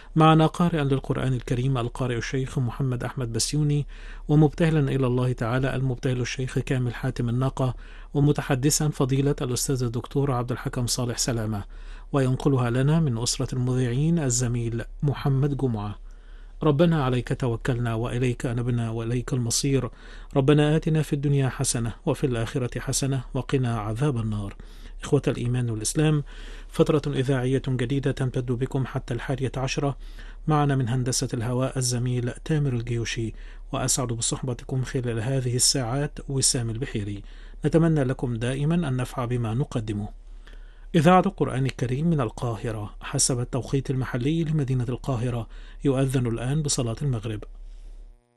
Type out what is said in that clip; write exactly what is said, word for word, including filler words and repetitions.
معنا قارئا للقرآن الكريم القارئ الشيخ محمد أحمد بسيوني، ومبتهلا إلى الله تعالى المبتهل الشيخ كامل حاتم الناقة، ومتحدثا فضيلة الأستاذ الدكتور عبد الحكم صالح سلامة، وينقلها لنا من أسرة المذيعين الزميل محمد جمعة. ربنا عليك توكلنا وإليك أنبنا وإليك المصير. ربنا آتنا في الدنيا حسنة وفي الآخرة حسنة وقنا عذاب النار. إخوة الإيمان والإسلام، فترة إذاعية جديدة تمتد بكم حتى الحادية عشرة. معنا من هندسة الهواء الزميل تامر الجيوشي، وأسعد بصحبتكم خلال هذه الساعات وسام البحيري. نتمنى لكم دائما النفع بما نقدمه. إذاعة القرآن الكريم من القاهرة حسب التوقيت المحلي لمدينة القاهرة، يؤذن الآن بصلاة المغرب.